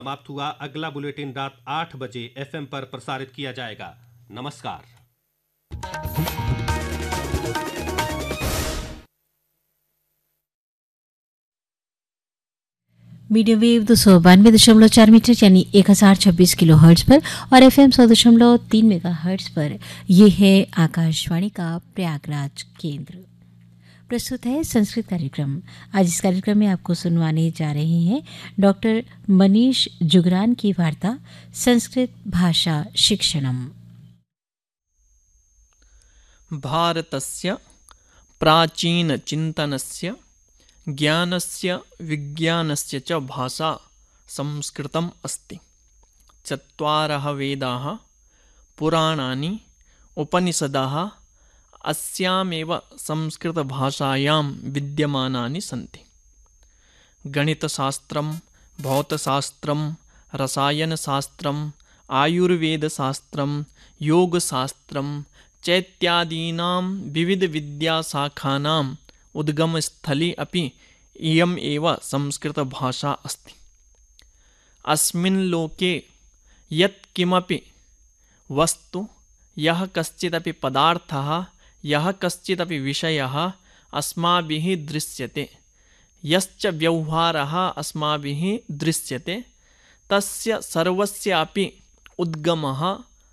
समाप्त हुआ। अगला बुलेटिन रात 8 बजे FM पर प्रसारित किया जाएगा। नमस्कार। मीडियम वेव 292.4 मीटर यानी 1026 किलो हर्ट्ज पर और FM 100.3 मेगा हर्ट्ज पर ये है आकाशवाणी का प्रयागराज केंद्र। प्रस्तुत है संस्कृत कार्यक्रम। आज इस कार्यक्रम में आपको सुनवाने जा रहे हैं डॉक्टर मनीष जुगरान की वार्ता संस्कृत भाषा शिक्षणम। भारतस्य प्राचीनचिन्तनस्य ज्ञानस्य विज्ञानस्य च भाषा संस्कृतम् अस्ति। चत्वारः वेदाः पुराणानि उपनिषदः अस्यामेव संस्कृतभाषायां विद्यमानानि सन्ति। गणितशास्त्रं, भौतशास्त्रं, रसायनशास्त्रम्, आयुर्वेदशास्त्रं, योगशास्त्रं चैत्यादीनां विविधविद्याशाखानाम् उद्गमस्थली अपि इयम् एव संस्कृतभाषा अस्ति। अस्मिन् लोके यत् किमपि वस्तु, यः कश्चिदपि पदार्थः, यः कश्चिदपि विषयः अस्माभिः दृश्यते, यश्च व्यवहारः अस्माभिः दृश्यते, तस्य सर्वस्यापि उद्गमः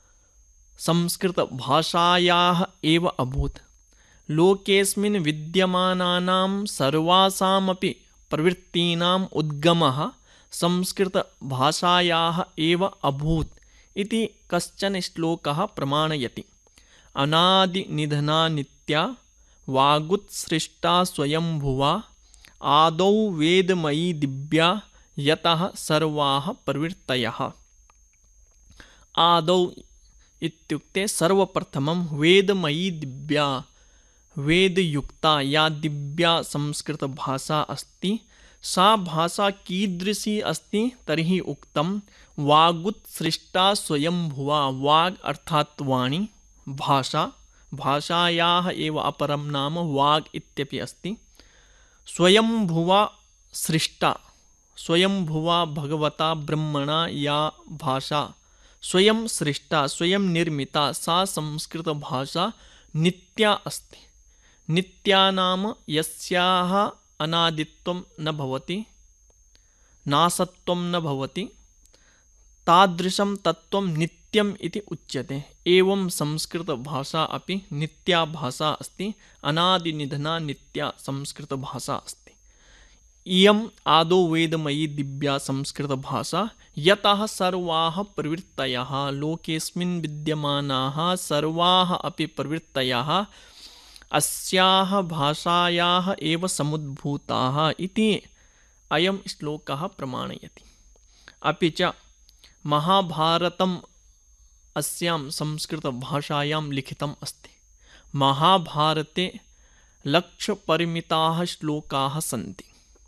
संस्कृतभाषायाः एव अभूत्। लोकेऽस्मिन् विद्यमानानां सर्वासामपि प्रवृत्तीनाम् उद्गमः संस्कृतभाषायाः एव अभूत् इति कश्चन श्लोकः प्रमाणयति। अनादिनिधना नित्या वागुत्सृष्टा स्वयंभुवा आदौ वेदमयी दिव्या यतः सर्वाः प्रवृत्तयः। आदौ इत्युक्ते सर्वप्रथमं वेदमयी दिव्या, वेदयुक्ता या दिव्या संस्कृतभाषा अस्ति। सा भाषा कीदृशी अस्ति तर्हि उक्तं वागुत्सृष्टा स्वयंभुवा। वाग् अर्थात् वाणी, भाषा, भाषायाः एव अपरं नाम वाग् इत्यपि अस्ति। स्वयंभुवा सृष्टा, स्वयंभुवा भगवता ब्रह्मणा या भाषा स्वयं सृष्टा, स्वयं निर्मिता, सा संस्कृतभाषा नित्या अस्ति। नित्या नाम यस्याः अनादित्वं न भवति, नाशत्वं न भवति, तादृशं तत्त्वं नित्यम् इति उच्यते। एवं संस्कृतभाषा अपि नित्या भाषा अस्ति। अनादिनिधना नित्या संस्कृतभाषा अस्ति। इयम् आदौ वेदमयी दिव्या संस्कृतभाषा यतः सर्वाः प्रवृत्तयः, लोकेऽस्मिन् विद्यमानाः सर्वाः अपि प्रवृत्तयः अस्याः भाषायाः एव समुद्भूताः इति अयं श्लोकः प्रमाणयति। अपि च महाभारतम् अस्यां संस्कृतभाषायां लिखितम् अस्ति। महाभारते लक्षपरिमिताः श्लोकाः सन्ति।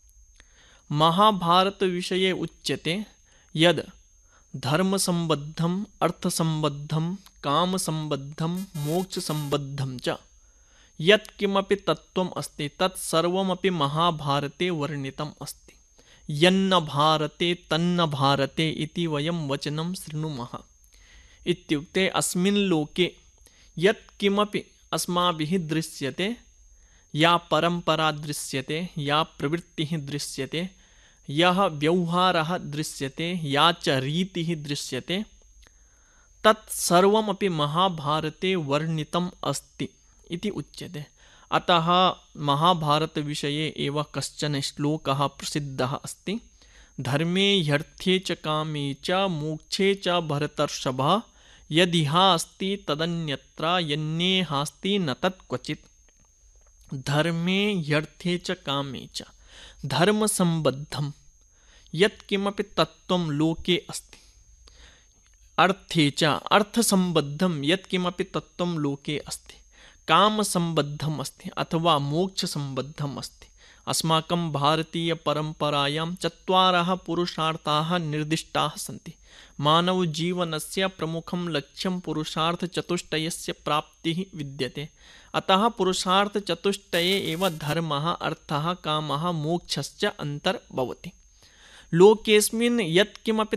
महाभारतविषये उच्यते यद् धर्मसम्बद्धम्, अर्थसम्बद्धं, कामसम्बद्धं, मोक्षसम्बद्धं च यत् किमपि तत्त्वम् अस्ति तत् सर्वमपि महाभारते वर्णितम् अस्ति। यन्न भारते तन्न भारते इति वयं वचनं शृणुमः। इत्युक्ते अस्मिन् लोके यत् किमपि अस्माभिः दृश्यते, या परम्परा दृश्यते, या प्रवृत्तिः दृश्यते, यः व्यवहारः दृश्यते, या च रीतिः दृश्यते, तत् सर्वमपि महाभारते वर्णितम् अस्ति इति उच्यते। अतः महाभारतविषये एव कश्चन श्लोकः प्रसिद्धः अस्ति। धर्मे ह्यर्थे च कामे च मोक्षे च भरतर्षभ यदिहास्ति तदन्यत्र यन्नेहास्ति न तत् क्वचित्। धर्मे ह्यर्थे च कामे च, धर्मसम्बद्धं यत् किमपि तत्त्वं लोके अस्ति। अर्थे च, अर्थसम्बद्धं यत् किमपि तत्त्वं लोके अस्ति। कामसम्बद्धम् अस्ति अथवा मोक्षसम्बद्धम् अस्ति। अस्माकं भारतीयपरम्परायां चत्वारः पुरुषार्थाः निर्दिष्टाः सन्ति। मानवजीवनस्य प्रमुखं लक्ष्यं पुरुषार्थचतुष्टयस्य प्राप्तिः विद्यते। अतः पुरुषार्थचतुष्टये एव धर्मः, अर्थः, कामः, मोक्षश्च अन्तर्भवति। लोकेऽस्मिन् यत्किमपि